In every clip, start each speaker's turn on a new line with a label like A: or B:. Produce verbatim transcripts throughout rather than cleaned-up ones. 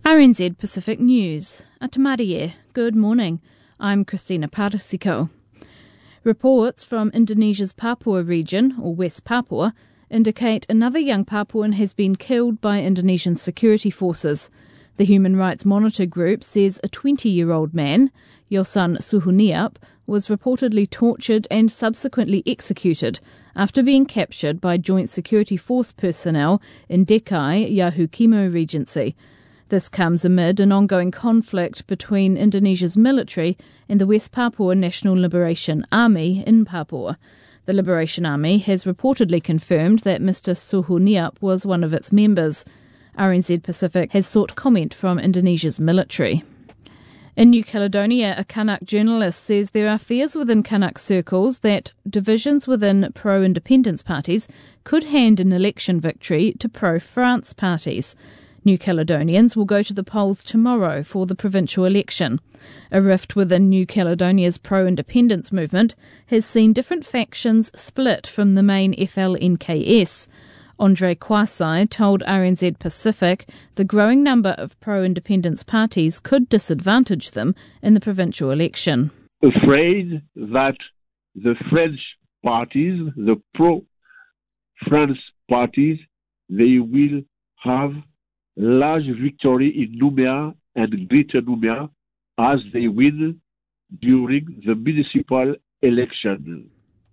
A: R N Z Pacific News. Atamarie. Good morning. I'm Christina Parasiko. Reports from Indonesia's Papua region, or West Papua, indicate another young Papuan has been killed by Indonesian security forces. The Human Rights Monitor group says a twenty-year-old man, Yosan Suhuniap, was reportedly tortured and subsequently executed after being captured by Joint Security Force personnel in Dekai, Yahukimo Regency. This comes amid an ongoing conflict between Indonesia's military and the West Papua National Liberation Army in Papua. The Liberation Army has reportedly confirmed that Mister Suhuniap was one of its members. R N Z Pacific has sought comment from Indonesia's military. In New Caledonia, a Kanak journalist says there are fears within Kanak circles that divisions within pro-independence parties could hand an election victory to pro-France parties. New Caledonians will go to the polls tomorrow for the provincial election. A rift within New Caledonia's pro-independence movement has seen different factions split from the main F L N K S. Andre Kwasai told R N Z Pacific the growing number of pro-independence parties could disadvantage them in the provincial election.
B: Afraid that the French parties, the pro-France parties, they will have large victory in Nouméa and Greater Nouméa as they win during the municipal election.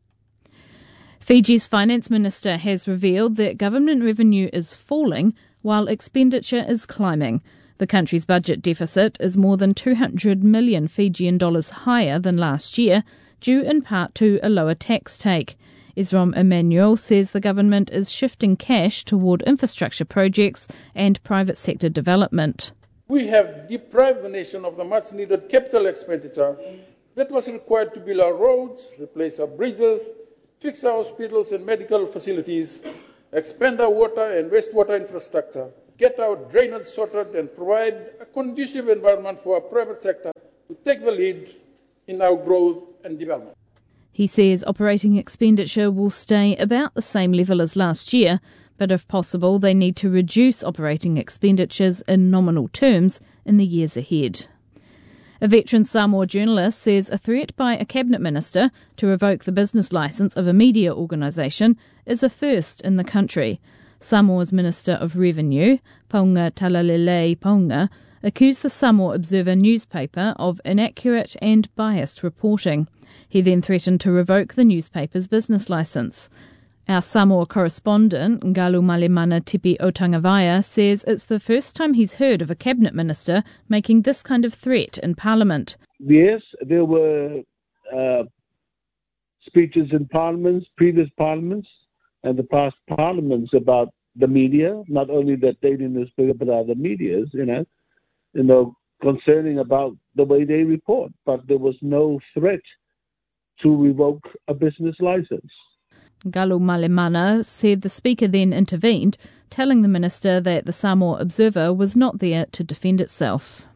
A: Fiji's finance minister has revealed that government revenue is falling while expenditure is climbing. The country's budget deficit is more than two hundred million Fijian dollars higher than last year, due in part to a lower tax take. Esrom Emmanuel says the government is shifting cash toward infrastructure projects and private sector development.
C: We have deprived the nation of the much-needed capital expenditure that was required to build our roads, replace our bridges, fix our hospitals and medical facilities, expand our water and wastewater infrastructure, get our drainage sorted and provide a conducive environment for our private sector to take the lead in our growth and development.
A: He says operating expenditure will stay about the same level as last year, but if possible they need to reduce operating expenditures in nominal terms in the years ahead. A veteran Samoa journalist says a threat by a cabinet minister to revoke the business licence of a media organisation is a first in the country. Samoa's Minister of Revenue, Paunga Talalele Paunga, accused the Samoa Observer newspaper of inaccurate and biased reporting. He then threatened to revoke the newspaper's business licence. Our Samoa correspondent, Ngalu Malemana Tipi Otangavaya, says it's the first time he's heard of a cabinet minister making this kind of threat in Parliament.
B: Yes, there were uh, speeches in parliaments, previous parliaments, and the past parliaments about the media, not only the daily newspaper, but other medias, you know, you know, concerning about the way they report. But there was no threat to revoke a business license.
A: Galu Malemana said the Speaker then intervened, telling the Minister that the Samoa Observer was not there to defend itself.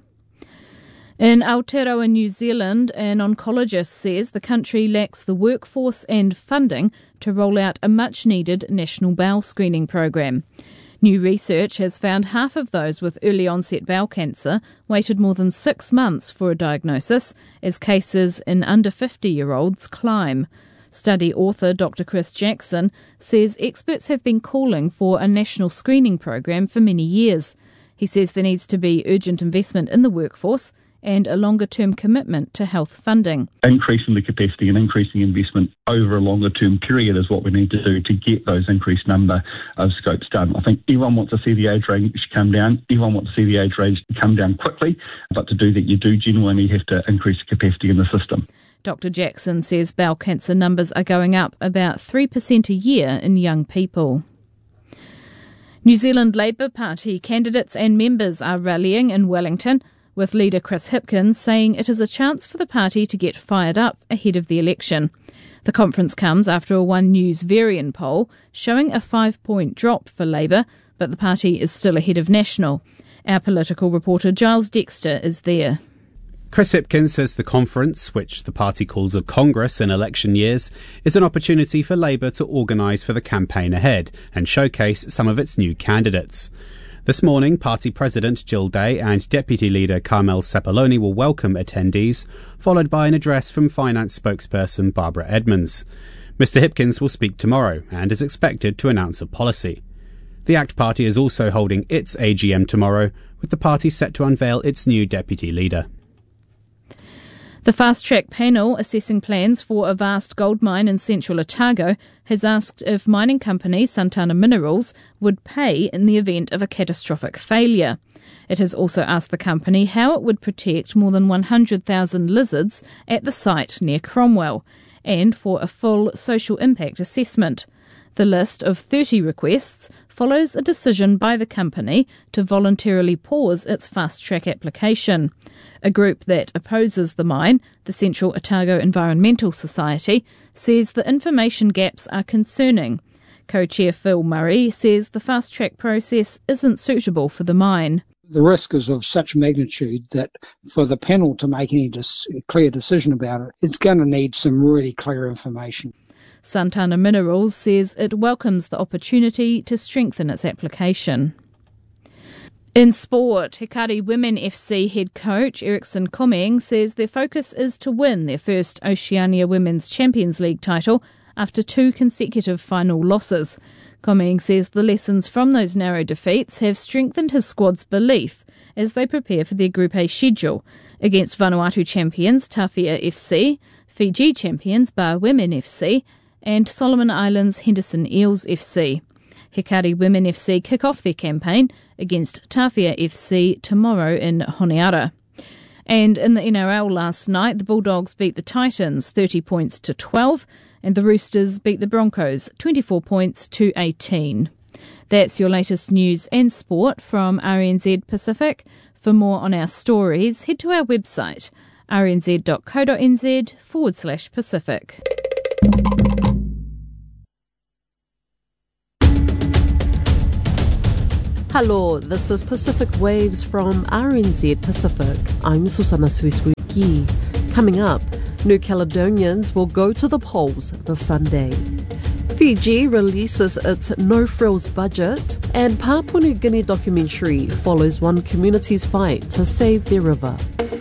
A: In Aotearoa, New Zealand, an oncologist says the country lacks the workforce and funding to roll out a much-needed national bowel screening program. New research has found half of those with early-onset bowel cancer waited more than six months for a diagnosis, as cases in under fifty-year-olds climb. Study author Doctor Chris Jackson says experts have been calling for a national screening program for many years. He says there needs to be urgent investment in the workforce and a longer-term commitment to health funding.
D: Increasing the capacity and increasing investment over a longer-term period is what we need to do to get those increased number of scopes done. I think everyone wants to see the age range come down. Everyone wants to see the age range come down quickly. But to do that, you do genuinely have to increase the capacity in the system.
A: Doctor Jackson says bowel cancer numbers are going up about three percent a year in young people. New Zealand Labour Party candidates and members are rallying in Wellington, with leader Chris Hipkins saying it is a chance for the party to get fired up ahead of the election. The conference comes after a One News Varian poll showing a five-point drop for Labour, but the party is still ahead of National. Our political reporter Giles Dexter is there.
E: Chris Hipkins says the conference, which the party calls a congress in election years, is an opportunity for Labour to organise for the campaign ahead and showcase some of its new candidates. This morning, party president Jill Day and deputy leader Carmel Sepuloni will welcome attendees, followed by an address from finance spokesperson Barbara Edmonds. Mister Hipkins will speak tomorrow and is expected to announce a policy. The ACT Party is also holding its A G M tomorrow, with the party set to unveil its new deputy leader.
A: The fast-track panel assessing plans for a vast gold mine in central Otago has asked if mining company Santana Minerals would pay in the event of a catastrophic failure. It has also asked the company how it would protect more than one hundred thousand lizards at the site near Cromwell, and for a full social impact assessment. The list of thirty requests follows a decision by the company to voluntarily pause its fast-track application. A group that opposes the mine, the Central Otago Environmental Society, says the information gaps are concerning. Co-chair Phil Murray says the fast-track process isn't suitable for the mine.
F: The risk is of such magnitude that for the panel to make any dis- clear decision about it, it's going to need some really clear information.
A: Santana Minerals says it welcomes the opportunity to strengthen its application. In sport, Hikari Women F C head coach Ericsson Comeng says their focus is to win their first Oceania Women's Champions League title after two consecutive final losses. Comeng says the lessons from those narrow defeats have strengthened his squad's belief as they prepare for their Group A schedule against Vanuatu champions Tawhia F C, Fiji champions Bar Women F C and Solomon Islands Henderson Eels F C. Hikari Women F C kick off their campaign against Tawhia F C tomorrow in Honiara. And in the N R L last night, the Bulldogs beat the Titans thirty points to twelve, and the Roosters beat the Broncos twenty-four points to eighteen. That's your latest news and sport from R N Z Pacific. For more on our stories, head to our website, rnz.co.nz forward slash Pacific.
G: Hello, this is Pacific Waves from R N Z Pacific. I'm Susana Suiswiki. Coming up, New Caledonians will go to the polls this Sunday. Fiji releases its no-frills budget, and Papua New Guinea documentary follows one community's fight to save their river.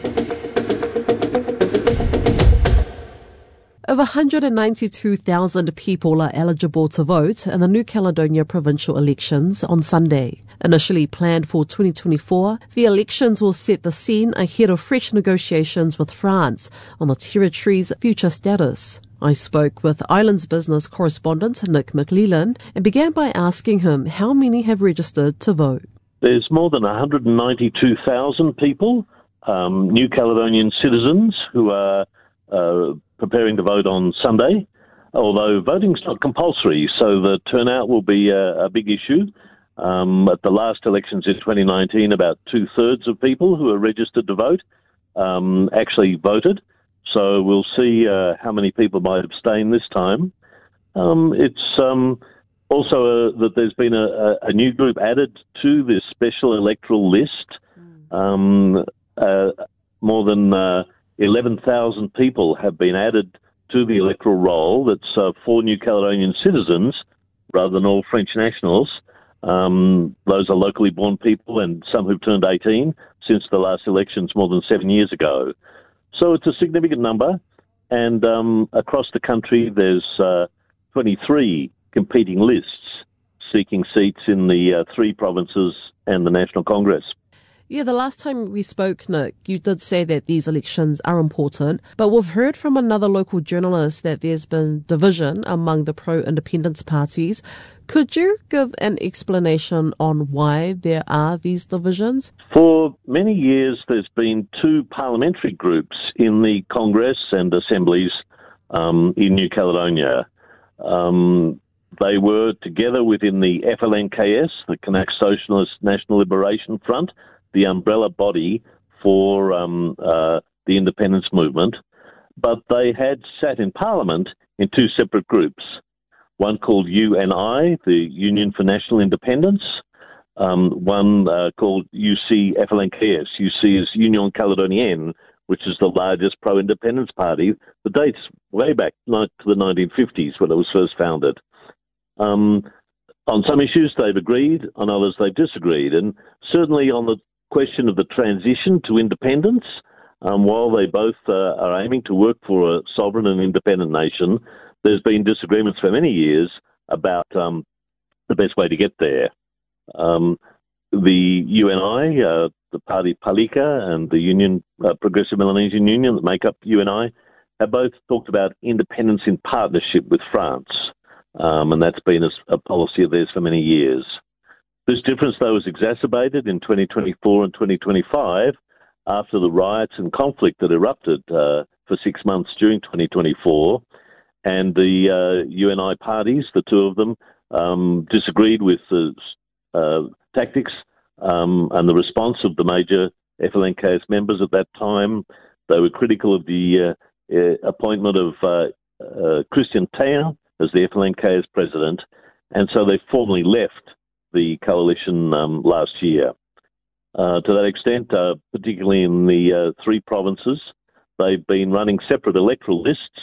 G: Over one hundred ninety-two thousand people are eligible to vote in the New Caledonia provincial elections on Sunday. Initially planned for twenty twenty-four, the elections will set the scene ahead of fresh negotiations with France on the territory's future status. I spoke with Islands Business correspondent Nick McLellan and began by asking him how many have registered to vote.
H: There's more than one hundred ninety-two thousand people, um, New Caledonian citizens who are uh, preparing to vote on Sunday, although voting's not compulsory, so the turnout will be a, a big issue. Um, at the last elections in twenty nineteen, about two-thirds of people who are registered to vote um, actually voted, so we'll see uh, how many people might abstain this time. Um, it's um, also a, that there's been a, a new group added to this special electoral list. Um, uh, more than uh, eleven thousand people have been added to the electoral roll. That's uh, for New Caledonian citizens rather than all French nationals. Um, those are locally born people and some who've turned eighteen since the last elections more than seven years ago. So it's a significant number, and um, across the country there's uh, twenty-three competing lists seeking seats in the uh, three provinces and the National Congress.
G: Yeah, the last time we spoke, Nick, you did say that these elections are important, but we've heard from another local journalist that there's been division among the pro-independence parties. Could you give an explanation on why there are these divisions?
H: For many years, there's been two parliamentary groups in the Congress and assemblies um, in New Caledonia. Um, they were together within the F L N K S, the Kanak Socialist National Liberation Front, the umbrella body for um, uh, the independence movement, but they had sat in Parliament in two separate groups, one called U N I, the Union for National Independence, um, one uh, called U C F L N K S. U C is Union Caledonienne, which is the largest pro-independence party. The dates way back to the nineteen fifties when it was first founded. Um, on some issues they've agreed, on others they've disagreed. And certainly on the question of the transition to independence, um, while they both uh, are aiming to work for a sovereign and independent nation, there's been disagreements for many years about um, the best way to get there. Um, the U N I, uh, the party Palika and the Union, uh, Progressive Melanesian Union that make up U N I, have both talked about independence in partnership with France. Um, and that's been a, a policy of theirs for many years. This difference, though, was exacerbated in twenty twenty-four and twenty twenty-five after the riots and conflict that erupted uh, for six months during twenty twenty-four. And the uh, U N I parties, the two of them, um, disagreed with the uh, tactics um, and the response of the major F L N K S members at that time. They were critical of the uh, uh, appointment of uh, uh, Christian Taylor as the F L N K S president, and so they formally left the coalition um, last year. Uh, to that extent, uh, particularly in the uh, three provinces, they've been running separate electoral lists,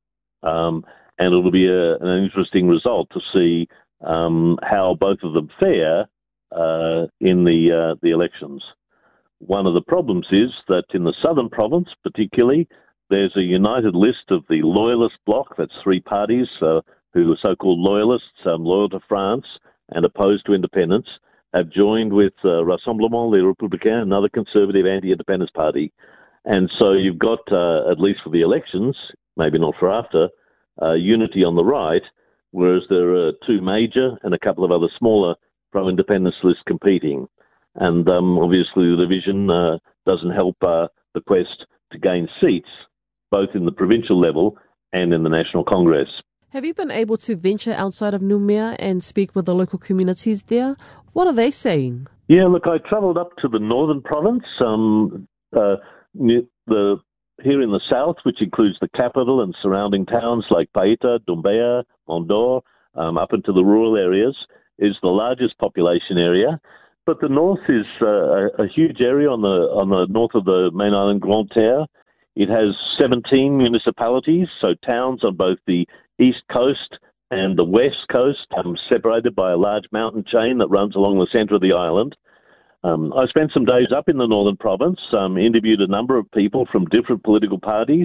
H: um, and it'll be a, an interesting result to see um, how both of them fare uh, in the uh, the elections. One of the problems is that in the southern province, particularly, there's a united list of the Loyalist bloc, that's three parties uh, who are so-called Loyalists, um, loyal to France and opposed to independence, have joined with uh, Rassemblement Les Républicains, another conservative anti-independence party. And so you've got, uh, at least for the elections, maybe not for after, uh, unity on the right, whereas there are two major and a couple of other smaller pro-independence lists competing. And um, obviously the division uh, doesn't help uh, the quest to gain seats, both in the provincial level and in the National Congress.
G: Have you been able to venture outside of Noumea and speak with the local communities there? What are they saying?
H: Yeah, look, I travelled up to the northern province, um, uh, the here in the south, which includes the capital and surrounding towns like Paita, Doumbia, Mondor, um, up into the rural areas, is the largest population area. But the north is uh, a, a huge area on the on the north of the main island, Grande Terre. It has seventeen municipalities, so towns on both the east coast and the west coast, um, separated by a large mountain chain that runs along the centre of the island. Um, I spent some days up in the northern province, um, interviewed a number of people from different political parties.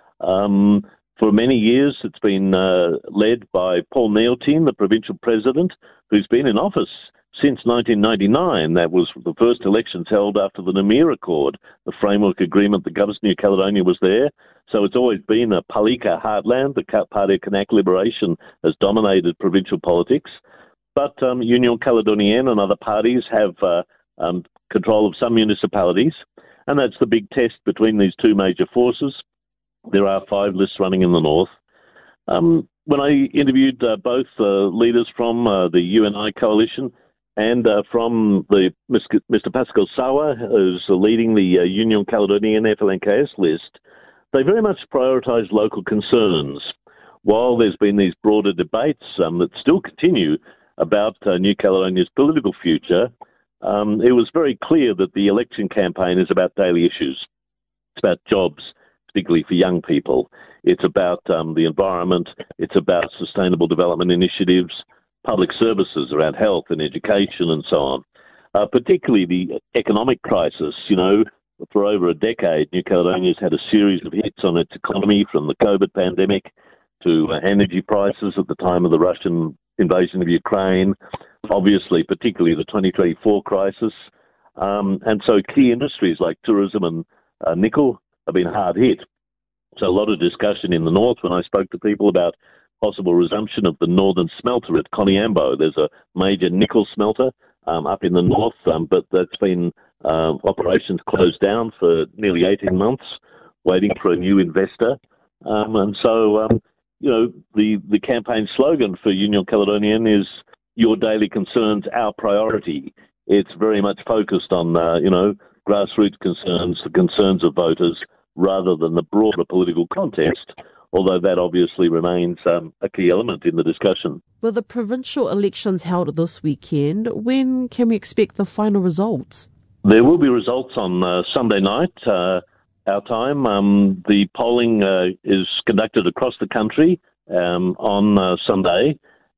H: Um, for many years, it's been uh, led by Paul Neotine, the provincial president, who's been in office since nineteen ninety-nine. That was the first elections held after the Noumea Accord, the framework agreement that governs New Caledonia was there. So it's always been a Palika heartland. The Party of Kanak Liberation has dominated provincial politics. But um, Union Caledonienne and other parties have uh, um, control of some municipalities, and that's the big test between these two major forces. There are five lists running in the north. Um, when I interviewed uh, both uh, leaders from uh, the U N I coalition and uh, from the Mister Pascal Sawa, who's leading the uh, Union Caledonienne F L N K S list, they very much prioritise local concerns. While there's been these broader debates um, that still continue about uh, New Caledonia's political future, um, it was very clear that the election campaign is about daily issues. It's about jobs, particularly for young people. It's about um, the environment. It's about sustainable development initiatives, public services around health and education and so on. Uh, particularly the economic crisis. You know, for over a decade, New Caledonia's had a series of hits on its economy, from the COVID pandemic to uh, energy prices at the time of the Russian invasion of Ukraine, obviously, particularly the twenty twenty-four crisis. Um, and so key industries like tourism and uh, nickel have been hard hit. So a lot of discussion in the north when I spoke to people about possible resumption of the northern smelter at Koniambo. There's a major nickel smelter um, up in the north, um, but that's been uh, operations closed down for nearly eighteen months, waiting for a new investor. Um, and so, um, you know, the, the campaign slogan for Union Caledonienne is "Your daily concerns, our priority." It's very much focused on, uh, you know, grassroots concerns, the concerns of voters, rather than the broader political context, although that obviously remains um, a key element in the discussion.
G: With the provincial elections held this weekend, when can we expect the final results?
H: There will be results on uh, Sunday night, uh, our time. Um, the polling uh, is conducted across the country um, on uh, Sunday,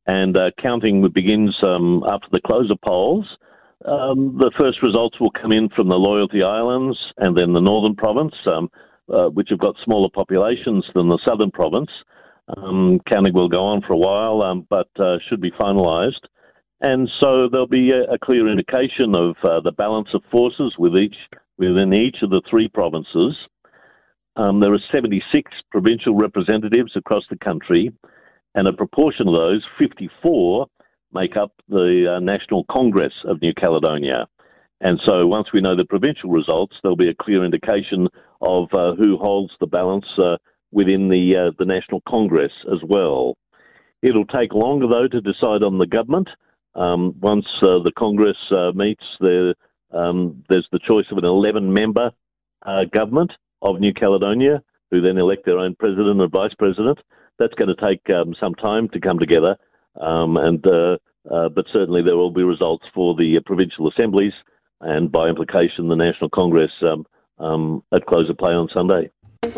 H: and uh, counting begins um, after the close of polls. Um, the first results will come in from the Loyalty Islands and then the Northern Province, um, uh, which have got smaller populations than the Southern Province. Um, counting will go on for a while, um, but uh, should be finalised. And so there'll be a, a clear indication of uh, the balance of forces with each, within each of the three provinces. Um, there are seventy-six provincial representatives across the country, and a proportion of those, fifty-four, make up the uh, National Congress of New Caledonia. And so once we know the provincial results, there'll be a clear indication of uh, who holds the balance uh, within the uh, the National Congress as well. It'll take longer, though, to decide on the government. Um, once uh, the Congress uh, meets, there, um, there's the choice of an eleven-member uh, government of New Caledonia, who then elect their own president and vice president. That's going to take um, some time to come together. Um, and uh, uh, but certainly there will be results for the uh, provincial assemblies and, by implication, the National Congress um, um, at close of play on Sunday.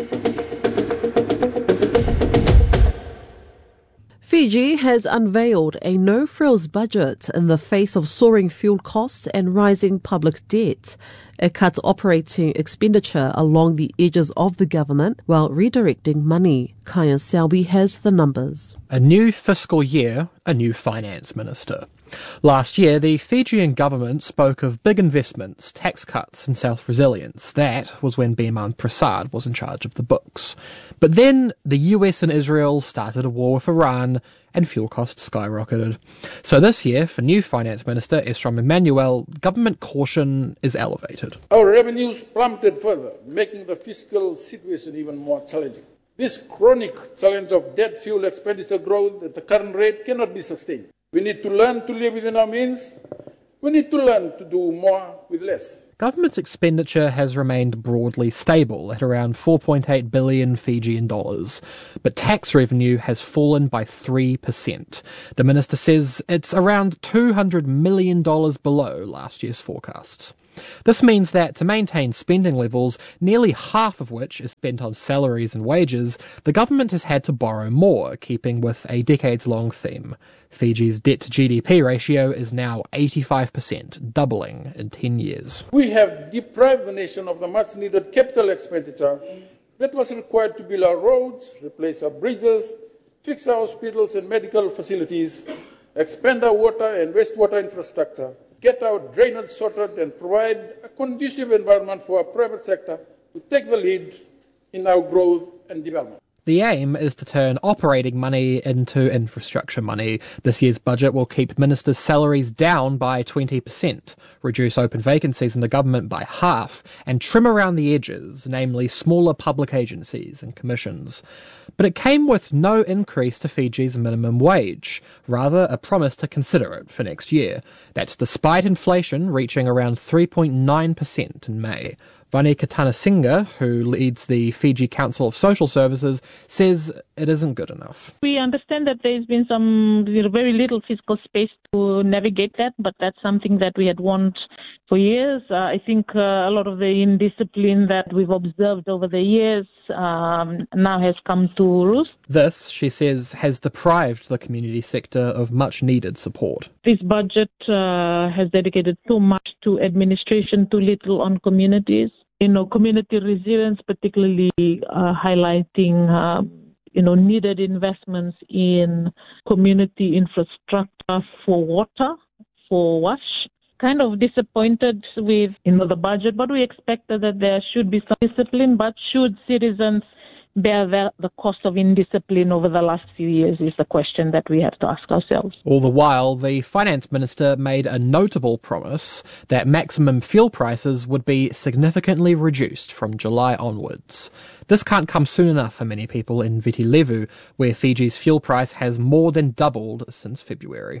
G: Fiji has unveiled a no-frills budget in the face of soaring fuel costs and rising public debt. It cuts operating expenditure along the edges of the government while redirecting money. Kyan Selby has the numbers.
I: A new fiscal year, a new finance minister. Last year, the Fijian government spoke of big investments, tax cuts and self-resilience. That was when Biman Prasad was in charge of the books. But then the U S and Israel started a war with Iran and fuel costs skyrocketed. So this year, for new finance minister Esrom Emmanuel, government caution is elevated.
C: Our revenues plummeted further, making the fiscal situation even more challenging. This chronic challenge of debt fuel expenditure growth at the current rate cannot be sustained. We need to learn to live within our means. We need to learn to do more with less.
I: Government expenditure has remained broadly stable at around four point eight billion Fijian dollars, but tax revenue has fallen by three percent. The minister says it's around two hundred million dollars below last year's forecasts. This means that to maintain spending levels, nearly half of which is spent on salaries and wages, the government has had to borrow more, keeping with a decades-long theme. Fiji's debt-to-G D P ratio is now eighty-five percent, doubling in ten years.
C: We have deprived the nation of the much-needed capital expenditure that was required to build our roads, replace our bridges, fix our hospitals and medical facilities, expand our water and wastewater infrastructure, get our drainage sorted and provide a conducive environment for our private sector to take the lead in our growth and development.
I: The aim is to turn operating money into infrastructure money. This year's budget will keep ministers' salaries down by twenty percent, reduce open vacancies in the government by half, and trim around the edges, namely smaller public agencies and commissions. But it came with no increase to Fiji's minimum wage, rather a promise to consider it for next year. That's despite inflation reaching around three point nine percent in May. Vani Katanasinghe, who leads the Fiji Council of Social Services, says it isn't good enough.
J: We understand that there's been some you know, very little fiscal space to navigate that, but that's something that we had wanted for years. Uh, I think uh, a lot of the indiscipline that we've observed over the years um, now has come to roost.
I: This, she says, has deprived the community sector of much needed support.
J: This budget uh, has dedicated too much to administration, too little on communities. You know, community resilience, particularly uh, highlighting, uh, you know, needed investments in community infrastructure for water, for wash. Kind of disappointed with, you know, the budget, but we expected that there should be some discipline. But should citizens bear the, the cost of indiscipline over the last few years is the question that we have to ask ourselves.
I: All the while, the finance minister made a notable promise that maximum fuel prices would be significantly reduced from July onwards. This can't come soon enough for many people in Viti Levu, where Fiji's fuel price has more than doubled since February.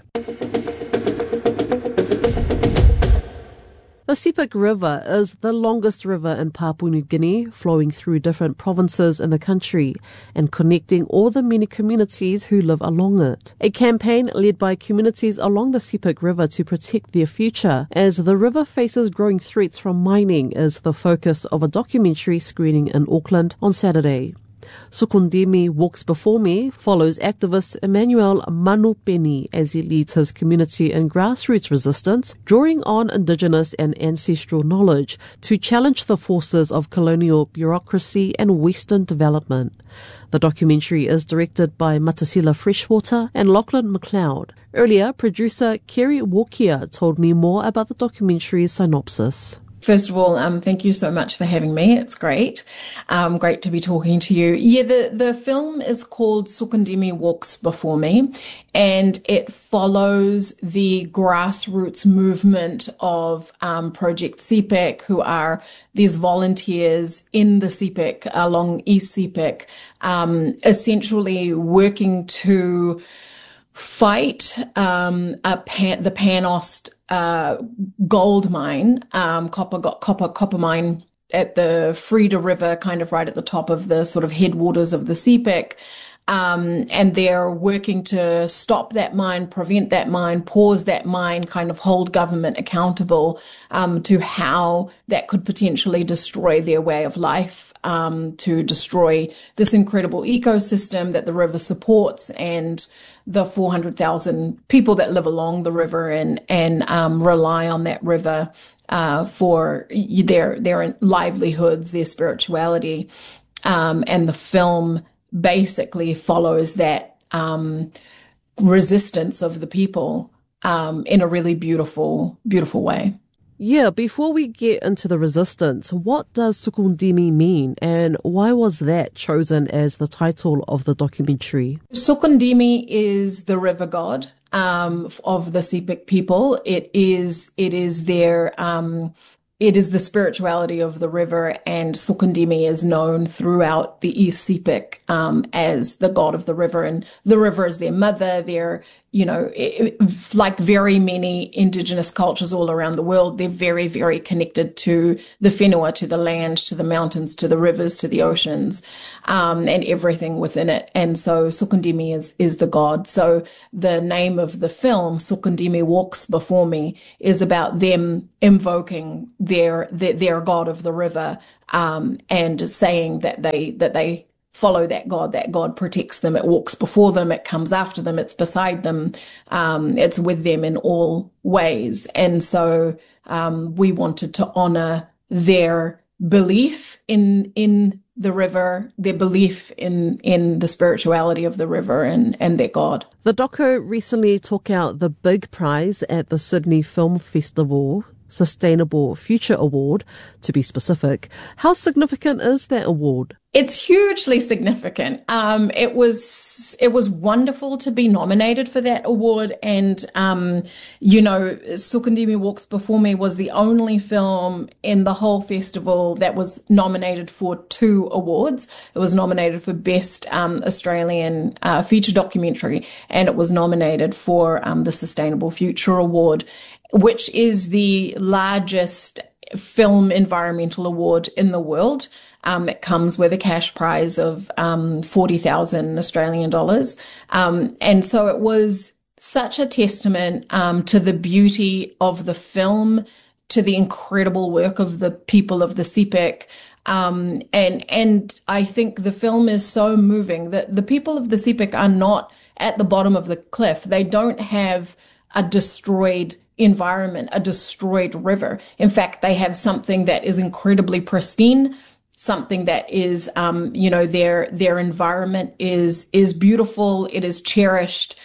G: The Sepik River is the longest river in Papua New Guinea, flowing through different provinces in the country and connecting all the many communities who live along it. A campaign led by communities along the Sepik River to protect their future as the river faces growing threats from mining is the focus of a documentary screening in Auckland on Saturday. Sukundimi Walks Before Me follows activist Emmanuel Manupeni as he leads his community in grassroots resistance, drawing on indigenous and ancestral knowledge to challenge the forces of colonial bureaucracy and Western development. The documentary is directed by Matasila Freshwater and Lachlan McLeod. Earlier, producer Kerry Walkia told me more about the documentary's synopsis.
K: First of all, um, thank you so much for having me. It's great. Um, great to be talking to you. Yeah, the, the film is called Sukundimi Walks Before Me, and it follows the grassroots movement of um, Project C P E C, who are these volunteers in the C P E C, along East C P E C, um, essentially working to fight um, a pan, the Panost uh, gold mine, um, copper, copper, copper mine at the Freda River, kind of right at the top of the sort of headwaters of the C P E C. Um, and they're working to stop that mine, prevent that mine, pause that mine, kind of hold government accountable um, to how that could potentially destroy their way of life, um, to destroy this incredible ecosystem that the river supports and the four hundred thousand people that live along the river and, and um, rely on that river uh, for their, their livelihoods, their spirituality. Um, and the film basically follows that um, resistance of the people um, in a really beautiful, beautiful way.
G: Yeah, before we get into the resistance, what does Sukundimi mean and why was that chosen as the title of the documentary?
K: Sukundimi is the river god um, of the C P E C people. It is, it is their... Um, It is the spirituality of the river, and Sukundimi is known throughout the East C P E C um, as the god of the river, and the river is their mother. They're, you know, it, like very many indigenous cultures all around the world, they're very, very connected to the whenua, to the land, to the mountains, to the rivers, to the oceans, um, and everything within it. And so Sukundimi is, is the god. So the name of the film, Sukundimi Walks Before Me, is about them invoking their, their, their god of the river, um, and saying that they, that they, follow that God, that God protects them, it walks before them, it comes after them, it's beside them, um, it's with them in all ways. And so um, we wanted to honor their belief in in the river, their belief in, in the spirituality of the river and, and their God.
G: The doco recently took out the big prize at the Sydney Film Festival, Sustainable Future Award, to be specific. How significant is that award?
K: It's hugely significant. Um, it was, it was wonderful to be nominated for that award. And, um, you know, Sukundimi Walks Before Me was the only film in the whole festival that was nominated for two awards. It was nominated for Best, um, Australian, uh, Feature Documentary, and it was nominated for, um, the Sustainable Future Award, which is the largest film environmental award in the world. Um, it comes with a cash prize of um, forty thousand Australian dollars. Um, and so it was such a testament um, to the beauty of the film, to the incredible work of the people of the C P E C. Um, and, and I think the film is so moving that the people of the C P E C are not at the bottom of the cliff. They don't have a destroyed environment, a destroyed river. In fact, they have something that is incredibly pristine, something that is, um, you know, their, their environment is, is beautiful. It is cherished.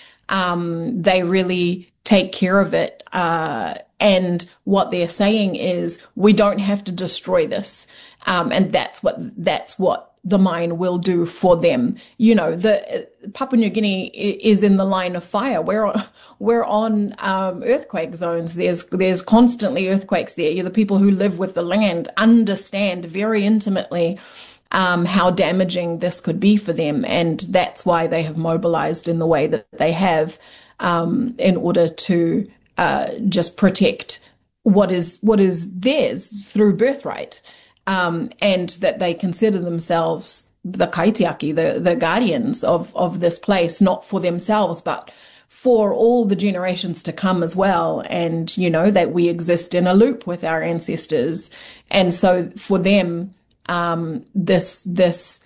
K: Um, they really take care of it. Uh, and what they're saying is we don't have to destroy this. Um, and that's what, that's what the mine will do for them. You know, the uh, Papua New Guinea is in the line of fire. We're on, we're on um, earthquake zones. There's there's constantly earthquakes there. You know, the people who live with the land understand very intimately um, how damaging this could be for them, and that's why they have mobilized in the way that they have um, in order to uh, just protect what is what is theirs through birthright. Um, and that they consider themselves the kaitiaki, the, the guardians of, of this place, not for themselves, but for all the generations to come as well. And, you know, that we exist in a loop with our ancestors. And so for them, um, this, this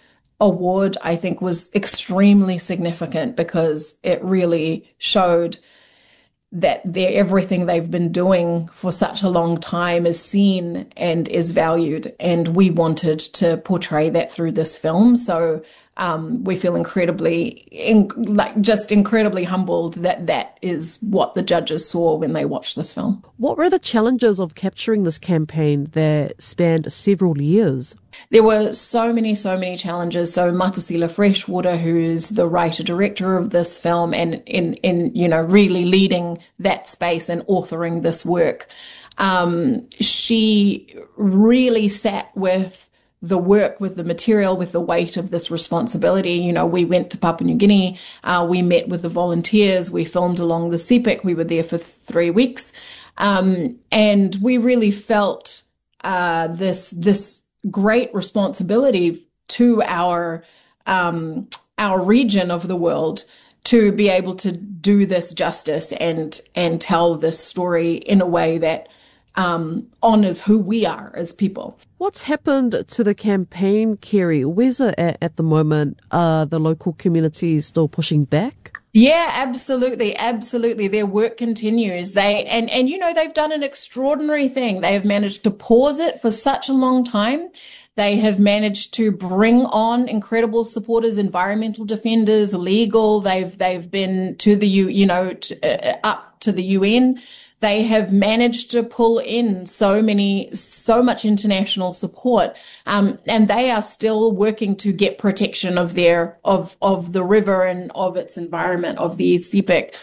K: award, I think, was extremely significant because it really showed that they're, everything they've been doing for such a long time is seen and is valued. And we wanted to portray that through this film. So um, we feel incredibly, in, like just incredibly humbled that that is what the judges saw when they watched this film.
G: What were the challenges of capturing this campaign that spanned several years?
K: There were so many, so many challenges. So Matasila Freshwater, who's the writer-director of this film and in, in, you know, really leading that space and authoring this work, um, she really sat with the work, with the material, with the weight of this responsibility. You know, we went to Papua New Guinea, uh, we met with the volunteers, we filmed along the Sepik, we were there for three weeks. Um, and we really felt, uh, this, this great responsibility to our, um, our region of the world to be able to do this justice and, and tell this story in a way that Um, honors who we are as people.
G: What's happened to the campaign, Kerry? Where's it at, at the moment? Are the local communities still pushing back?
K: Yeah, absolutely. Absolutely. Their work continues. They, and, and, you know, they've done an extraordinary thing. They have managed to pause it for such a long time. They have managed to bring on incredible supporters, environmental defenders, legal. They've, they've been to the, U, you know, to, uh, up to the U N. They have managed to pull in so many, so much international support, um, and they are still working to get protection of their, of, of the river and of its environment, of the Sepik.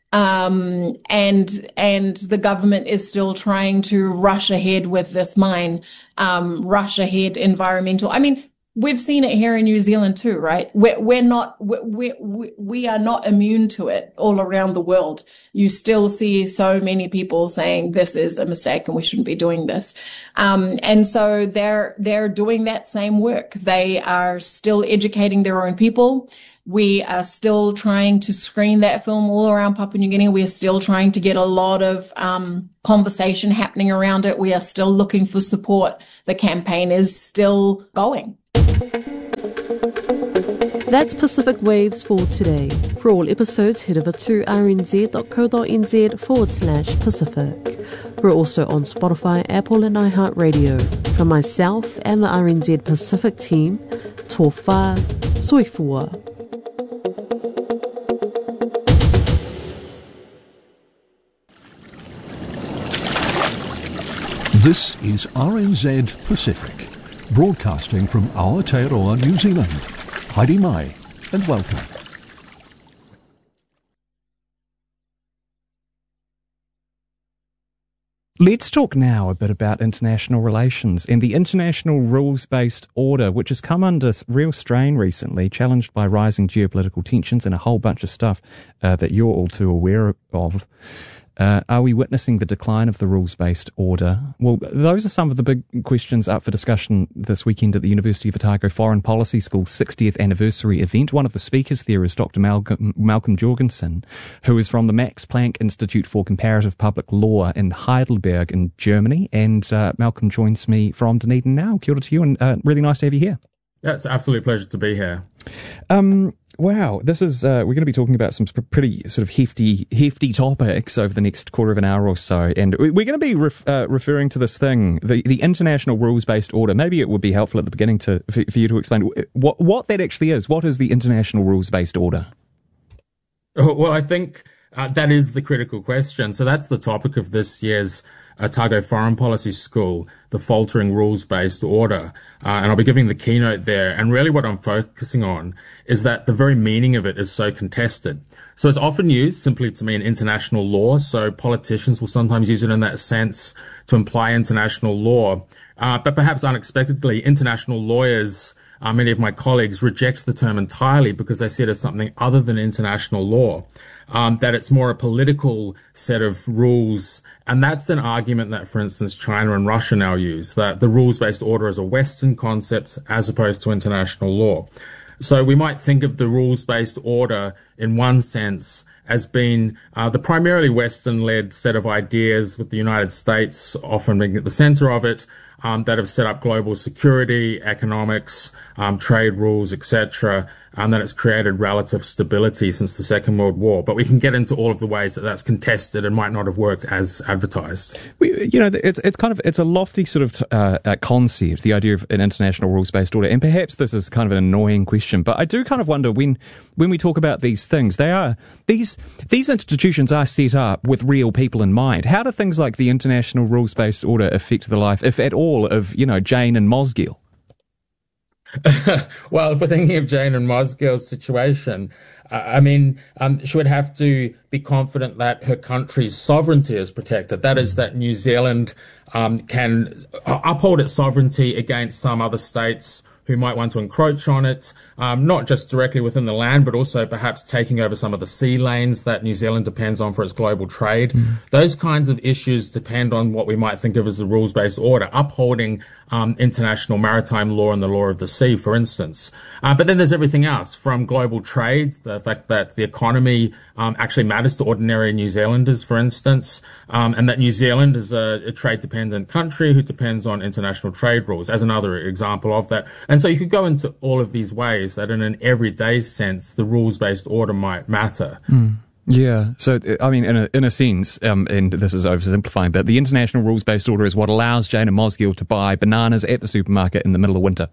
K: Um, and, and the government is still trying to rush ahead with this mine, um, rush ahead environmental. I mean, we've seen it here in New Zealand too, right? We're, we're not, we we we are not immune to it all around the world. You still see so many people saying this is a mistake and we shouldn't be doing this. Um, and so they're, they're doing that same work. They are still educating their own people. We are still trying to screen that film all around Papua New Guinea. We are still trying to get a lot of um, conversation happening around it. We are still looking for support. The campaign is still going.
G: That's Pacific Waves for today. For all episodes, head over to rnz.co.nz forward slash Pacific. We're also on Spotify, Apple and iHeartRadio. From myself and the R N Z Pacific team, tō whā, soifua.
L: This is R N Z Pacific, broadcasting from Aotearoa, New Zealand. Haere mai, and welcome.
M: Let's talk now a bit about international relations and the international rules-based order, which has come under real strain recently, challenged by rising geopolitical tensions and a whole bunch of stuff uh, that you're all too aware of. Uh, are we witnessing the decline of the rules-based order? Well, those are some of the big questions up for discussion this weekend at the University of Otago Foreign Policy School's sixtieth anniversary event. One of the speakers there is Doctor Malcolm, Malcolm Jorgensen, who is from the Max Planck Institute for Comparative Public Law in Heidelberg in Germany. And uh, Malcolm joins me from Dunedin now. Kia ora to you, and uh, really nice to have you here.
N: Yeah, it's an absolute pleasure to be here.
M: Um, wow, this is, uh, we're going to be talking about some pretty sort of hefty, hefty topics over the next quarter of an hour or so. And we're going to be ref, uh, referring to this thing, the, the international rules-based order. Maybe it would be helpful at the beginning to, for, for you to explain what, what that actually is. What is the international rules-based order?
N: Oh, well, I think uh, that is the critical question. So that's the topic of this year's Otago Foreign Policy School, the faltering rules-based order. Uh, and I'll be giving the keynote there. And really what I'm focusing on is that the very meaning of it is so contested. So it's often used simply to mean international law. So politicians will sometimes use it in that sense to imply international law. Uh, but perhaps unexpectedly, international lawyers, uh, many of my colleagues, reject the term entirely because they see it as something other than international law. Um, that it's more a political set of rules. And that's an argument that, for instance, China and Russia now use, that the rules-based order is a Western concept as opposed to international law. So we might think of the rules-based order in one sense as being uh, the primarily Western-led set of ideas, with the United States often being at the center of it, um, that have set up global security, economics, um, trade rules, et cetera, and that it's created relative stability since the Second World War. But we can get into all of the ways that that's contested and might not have worked as advertised.
M: We, you know, it's it's kind of it's a lofty sort of uh, uh, concept, the idea of an international rules-based order, and perhaps this is kind of an annoying question, but I do kind of wonder when when we talk about these things, they are these these institutions are set up with real people in mind. How do things like the international rules-based order affect the life, if at all, of you know Jane and Mosgiel?
N: Well, if we're thinking of Jane and Mosgiel's situation, uh, I mean, um, she would have to be confident that her country's sovereignty is protected. That is, that New Zealand um, can uphold its sovereignty against some other states who might want to encroach on it, um, not just directly within the land, but also perhaps taking over some of the sea lanes that New Zealand depends on for its global trade. Mm. Those kinds of issues depend on what we might think of as the rules-based order, upholding um, international maritime law and the law of the sea, for instance. Uh, but then there's everything else, from global trade, the fact that the economy um, actually matters to ordinary New Zealanders, for instance, um, and that New Zealand is a, a trade-dependent country who depends on international trade rules, as another example of that. And so you could go into all of these ways that in an everyday sense, the rules-based order might matter.
M: Mm. Yeah. So, I mean, in a, in a sense, um, and this is oversimplifying, but the international rules-based order is what allows Jane and Mosgiel to buy bananas at the supermarket in the middle of winter.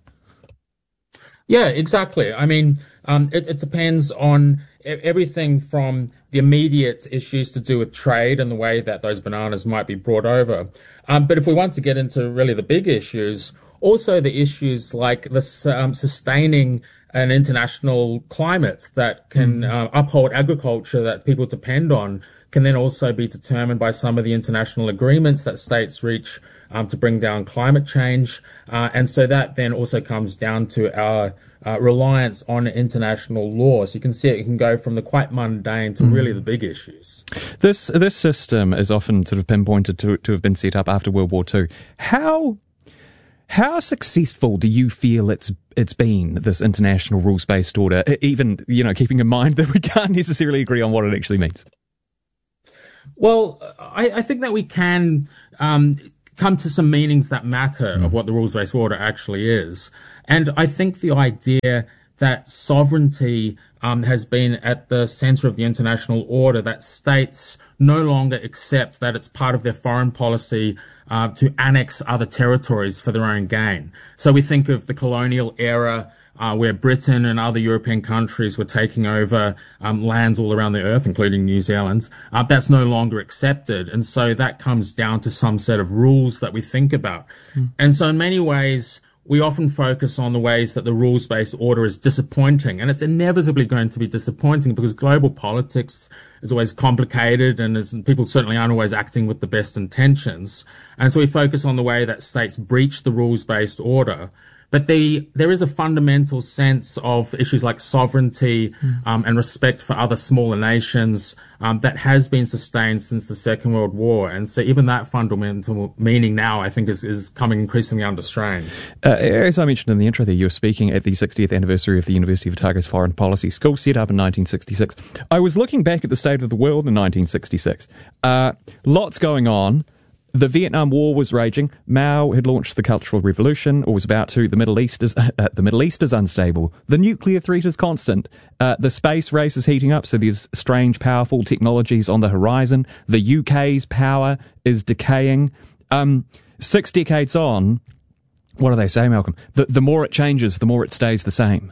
N: Yeah, exactly. I mean, um, it, it depends on everything from the immediate issues to do with trade and the way that those bananas might be brought over. Um, but if we want to get into really the big issues, also the issues like this, um, sustaining an international climate that can mm. uh, uphold agriculture that people depend on, can then also be determined by some of the international agreements that states reach um, to bring down climate change. Uh, and so that then also comes down to our uh, reliance on international law. So you can see it, it can go from the quite mundane to mm. really the big issues.
M: This this system is often sort of pinpointed to, to have been set up after World War Two. How... How successful do you feel it's it's been, this international rules-based order, even, you know, keeping in mind that we can't necessarily agree on what it actually means?
N: Well, I, I think that we can um, come to some meanings that matter mm. of what the rules-based order actually is. And I think the idea that sovereignty um, has been at the center of the international order, that states no longer accept that it's part of their foreign policy uh, to annex other territories for their own gain. So we think of the colonial era uh, where Britain and other European countries were taking over um, lands all around the earth, including New Zealand. Uh, that's no longer accepted. And so that comes down to some set of rules that we think about. Mm. And so in many ways, we often focus on the ways that the rules-based order is disappointing, and it's inevitably going to be disappointing because global politics is always complicated, and is, people certainly aren't always acting with the best intentions. And so we focus on the way that states breach the rules-based order. But the, there is a fundamental sense of issues like sovereignty mm. um, and respect for other smaller nations um, that has been sustained since the Second World War. And so even that fundamental meaning now, I think, is, is coming increasingly under strain.
M: Uh, as I mentioned in the intro there, you were speaking at the sixtieth anniversary of the University of Otago's Foreign Policy School, set up in nineteen sixty-six. I was looking back at the state of the world in nineteen sixty-six. Uh, lots going on. The Vietnam War was raging. Mao had launched the Cultural Revolution, or was about to. The Middle East is uh, the Middle East is unstable. The nuclear threat is constant. Uh, the space race is heating up. So there's strange, powerful technologies on the horizon. The U K's power is decaying. Um, six decades on, what do they say, Malcolm? The the more it changes, the more it stays the same.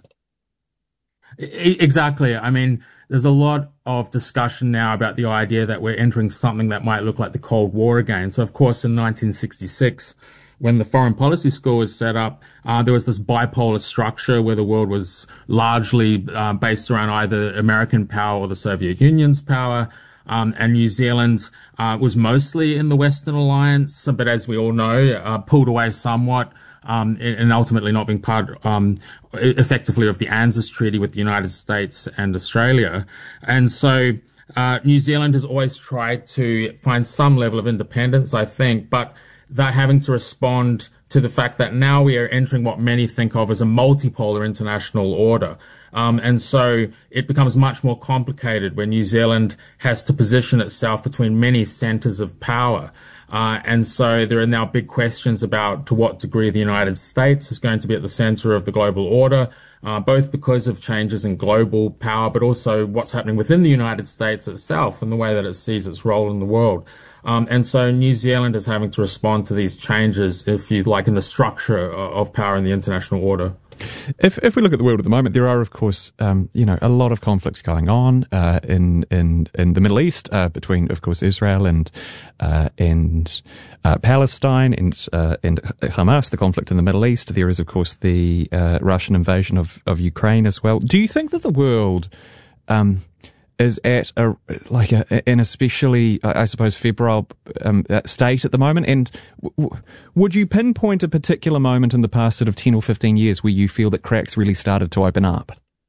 N: Exactly. I mean, there's a lot of discussion now about the idea that we're entering something that might look like the Cold War again. So, of course, in nineteen sixty-six, when the Foreign Policy School was set up, uh, there was this bipolar structure where the world was largely uh, based around either American power or the Soviet Union's power. Um, and New Zealand uh, was mostly in the Western Alliance, but as we all know, uh, pulled away somewhat. Um, and ultimately not being part, um, effectively of the ANZUS Treaty with the United States and Australia. And so, uh, New Zealand has always tried to find some level of independence, I think, but they're having to respond to the fact that now we are entering what many think of as a multipolar international order. Um, and so it becomes much more complicated when New Zealand has to position itself between many centres of power. Uh, and so there are now big questions about to what degree the United States is going to be at the centre of the global order, uh, both because of changes in global power, but also what's happening within the United States itself and the way that it sees its role in the world. Um, and so New Zealand is having to respond to these changes, if you like, in the structure of power in the international order.
M: If if we look at the world at the moment, there are, of course, um, you know, a lot of conflicts going on uh, in in in the Middle East uh, between, of course, Israel and uh, and uh, Palestine and uh, and Hamas. The conflict in the Middle East. There is, of course, the uh, Russian invasion of of Ukraine as well. Do you think that the world um, is at a like a, an especially, I suppose, febrile um, state at the moment? And w- would you pinpoint a particular moment in the past sort of ten or fifteen years where you feel that cracks really started to open up?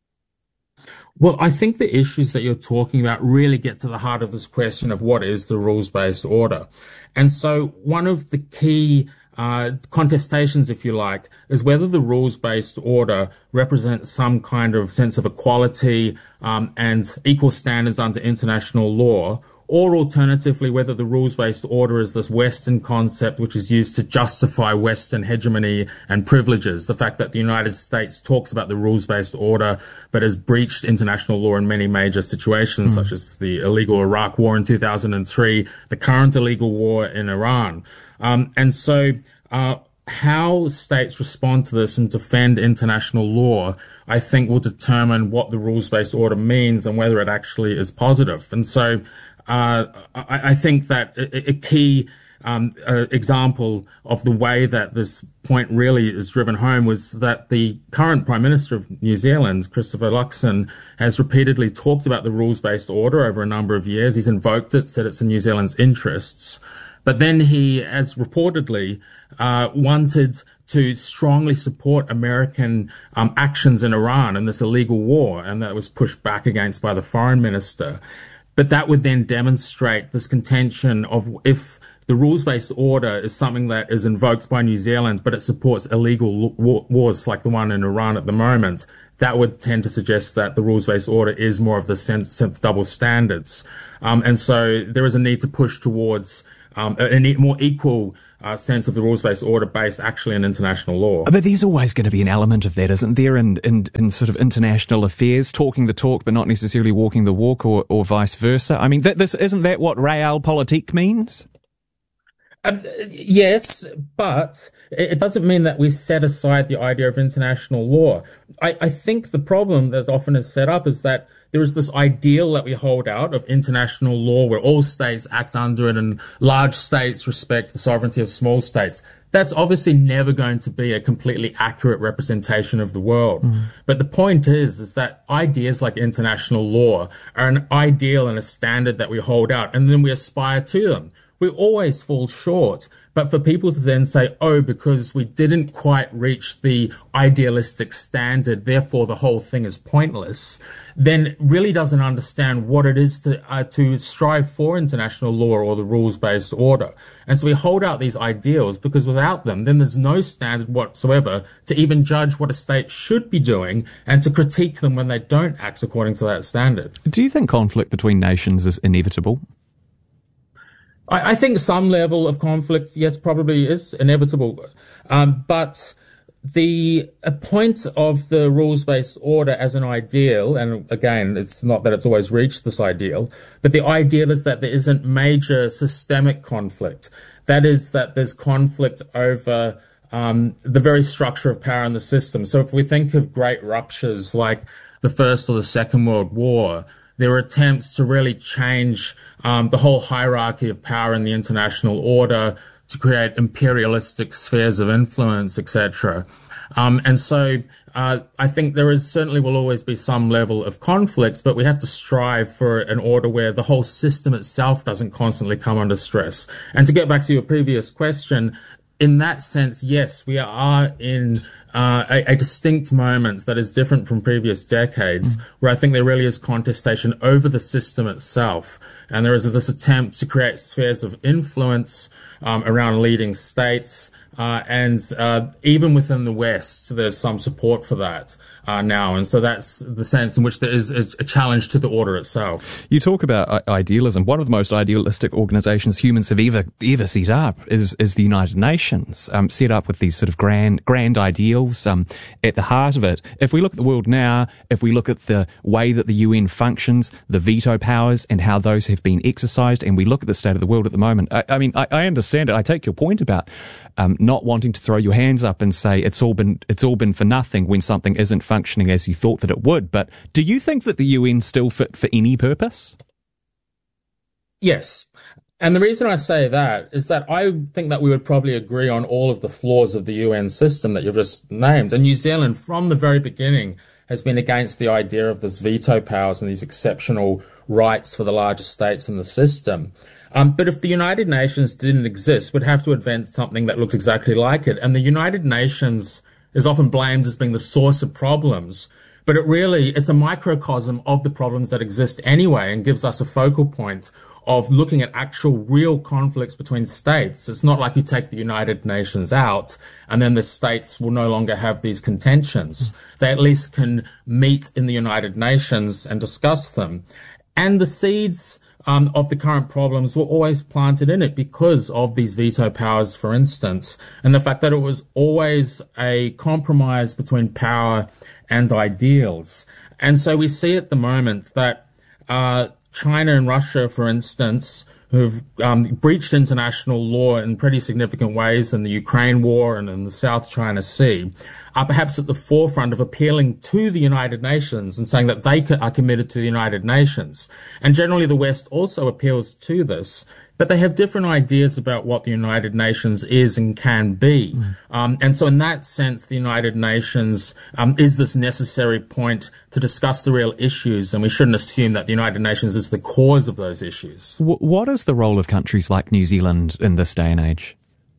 N: Well, I think the issues that you're talking about really get to the heart of this question of what is the rules-based order. And so one of the key Uh, contestations, if you like, is whether the rules-based order represents some kind of sense of equality um, and equal standards under international law, or alternatively, whether the rules-based order is this Western concept which is used to justify Western hegemony and privileges. The fact that the United States talks about the rules-based order but has breached international law in many major situations, mm. such as the illegal Iraq War in two thousand three, the current illegal war in Iran. Um, and so, uh, how states respond to this and defend international law, I think, will determine what the rules-based order means and whether it actually is positive. And so, uh, I, I think that a, a key um, uh, example of the way that this point really is driven home was that the current Prime Minister of New Zealand, Christopher Luxon, has repeatedly talked about the rules-based order over a number of years. He's invoked it, said it's in New Zealand's interests. But then he, as reportedly, uh, wanted to strongly support American um, actions in Iran in this illegal war, and that was pushed back against by the foreign minister. But that would then demonstrate this contention of if the rules-based order is something that is invoked by New Zealand, but it supports illegal wars like the one in Iran at the moment, that would tend to suggest that the rules-based order is more of the sense of double standards. Um, and so there is a need to push towards Um, a more equal uh, sense of the rules-based order based actually in international law.
M: But there's always going to be an element of that, isn't there, in, in, in sort of international affairs, talking the talk but not necessarily walking the walk, or, or vice versa? I mean, that, this isn't that what realpolitik means?
N: Um, yes, but it doesn't mean that we set aside the idea of international law. I, I think the problem that often is set up is that there is this ideal that we hold out of international law where all states act under it and large states respect the sovereignty of small states. That's obviously never going to be a completely accurate representation of the world. Mm. But the point is, is that ideas like international law are an ideal and a standard that we hold out, and then we aspire to them. We always fall short. But for people to then say, oh, because we didn't quite reach the idealistic standard, therefore the whole thing is pointless, then really doesn't understand what it is to uh, to strive for international law or the rules-based order. And so we hold out these ideals because without them, then there's no standard whatsoever to even judge what a state should be doing and to critique them when they don't act according to that standard.
M: Do you think conflict between nations is inevitable?
N: I, I think some level of conflict, yes, probably is inevitable. Um, but the a point of the rules-based order as an ideal, and again, it's not that it's always reached this ideal, but the ideal is that there isn't major systemic conflict. That is, that there's conflict over um, the very structure of power in the system. So if we think of great ruptures like the First or the Second World War, there were attempts to really change um, the whole hierarchy of power in the international order to create imperialistic spheres of influence, et cetera. Um, and so uh, I think there is certainly will always be some level of conflicts, but we have to strive for an order where the whole system itself doesn't constantly come under stress. And to get back to your previous question, in that sense, yes, we are in uh, a, a distinct moment that is different from previous decades, mm. where I think there really is contestation over the system itself. And there is this attempt to create spheres of influence um, around leading states. Uh, and uh, even within the West, there's some support for that uh, now. And so that's the sense in which there is a, a challenge to the order itself.
M: You talk about uh, idealism. One of the most idealistic organizations humans have ever ever set up is, is the United Nations, um, set up with these sort of grand grand ideals um, at the heart of it. If we look at the world now, if we look at the way that the U N functions, the veto powers and how those have been exercised, and we look at the state of the world at the moment, I, I mean, I, I understand it. I take your point about um, not wanting to throw your hands up and say it's all been it's all been for nothing when something isn't functioning as you thought that it would. But do you think that the U N still fit for any purpose?
N: Yes. And the reason I say that is that I think that we would probably agree on all of the flaws of the U N system that you've just named. And New Zealand, from the very beginning, has been against the idea of this veto powers and these exceptional rights for the largest states in the system. Um, but if the United Nations didn't exist, we'd have to invent something that looks exactly like it. And the United Nations is often blamed as being the source of problems. But it really, it's a microcosm of the problems that exist anyway and gives us a focal point of looking at actual real conflicts between states. It's not like you take the United Nations out and then the states will no longer have these contentions. They at least can meet in the United Nations and discuss them. And the seeds Um, of the current problems were always planted in it because of these veto powers, for instance, and the fact that it was always a compromise between power and ideals. And so we see at the moment that uh, China and Russia, for instance, who've um, breached international law in pretty significant ways in the Ukraine war and in the South China Sea, are perhaps at the forefront of appealing to the United Nations and saying that they are committed to the United Nations. And generally the West also appeals to this, but they have different ideas about what the United Nations is and can be. Mm. Um, and so in that sense, the United Nations um, is this necessary point to discuss the real issues, and we shouldn't assume that the United Nations is the cause of those issues.
M: W- what is the role of countries like New Zealand in this day and age?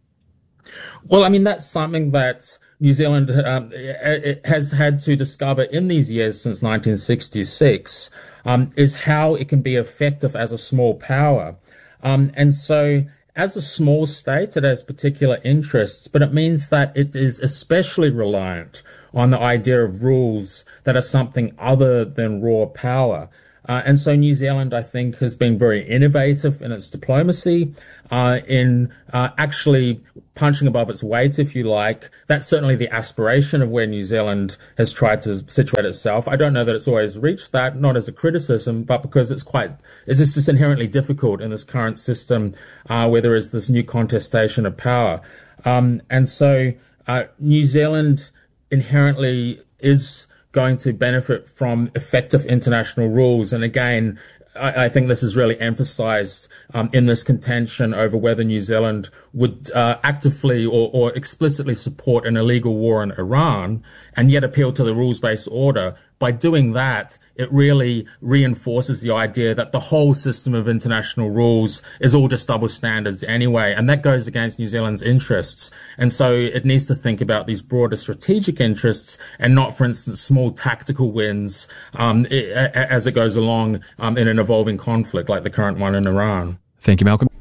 N: Well, I mean, that's something that New Zealand um, it has had to discover in these years since nineteen sixty-six, um, is how it can be effective as a small power. Um, and so as a small state, it has particular interests, but it means that it is especially reliant on the idea of rules that are something other than raw power. Uh, and so New Zealand, I think, has been very innovative in its diplomacy, uh, in uh, actually punching above its weight, if you like. That's certainly the aspiration of where New Zealand has tried to situate itself. I don't know that it's always reached that, not as a criticism, but because it's quite, it's just inherently difficult in this current system, uh, where there is this new contestation of power. Um, and so uh, New Zealand inherently is going to benefit from effective international rules. And again, I, I think this is really emphasized um, in this contention over whether New Zealand would uh, actively or, or explicitly support an illegal war in Iran and yet appeal to the rules-based order. By doing that, it really reinforces the idea that the whole system of international rules is all just double standards anyway, and that goes against New Zealand's interests. And so it needs to think about these broader strategic interests and not, for instance, small tactical wins um, it, as it goes along um, in an evolving conflict like the current one in Iran.
M: Thank you, Malcolm.